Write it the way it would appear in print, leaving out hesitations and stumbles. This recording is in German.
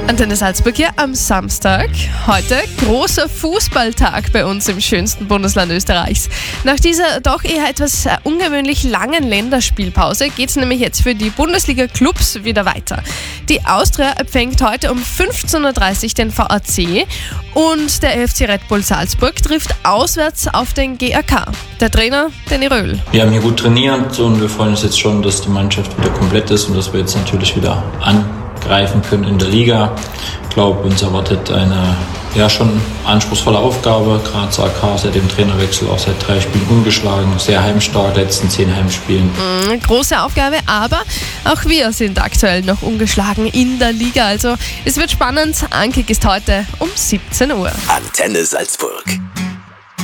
Antenne Salzburg hier am Samstag. Heute großer Fußballtag bei uns im schönsten Bundesland Österreichs. Nach dieser doch eher etwas ungewöhnlich langen Länderspielpause geht es nämlich jetzt für die Bundesliga-Clubs wieder weiter. Die Austria empfängt heute um 15.30 Uhr den VAC und der FC Red Bull Salzburg trifft auswärts auf den GAK. Der Trainer, Danny Röhl. Wir haben hier gut trainiert und wir freuen uns jetzt schon, dass die Mannschaft wieder komplett ist und dass wir jetzt natürlich wieder angreifen können in der Liga. Ich glaube, uns erwartet eine schon anspruchsvolle Aufgabe. Graz AK seit dem Trainerwechsel auch seit 3 Spielen ungeschlagen, sehr heimstark, letzten 10 Heimspielen. Große Aufgabe, aber auch wir sind aktuell noch ungeschlagen in der Liga. Also es wird spannend. Ankick ist heute um 17 Uhr. Antenne Salzburg.